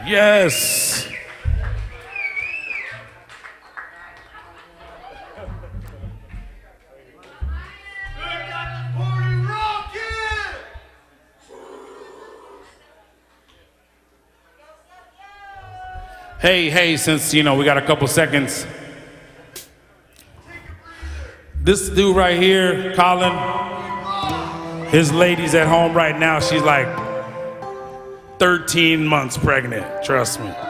Yes. Hey, since, we got a couple seconds. This dude right here, Colin, his lady's at home right now. She's like 13 months pregnant, trust me.